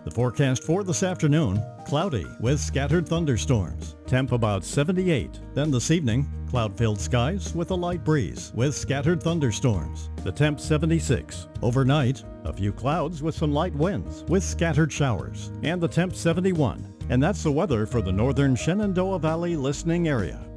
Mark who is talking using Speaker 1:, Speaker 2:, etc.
Speaker 1: The forecast for this afternoon, cloudy with scattered thunderstorms. Temp about 78. Then this evening, cloud-filled skies with a light breeze with scattered thunderstorms. The temp 76. Overnight, a few clouds with some light winds with scattered showers. And the temp 71. And that's the weather for the northern Shenandoah Valley listening area.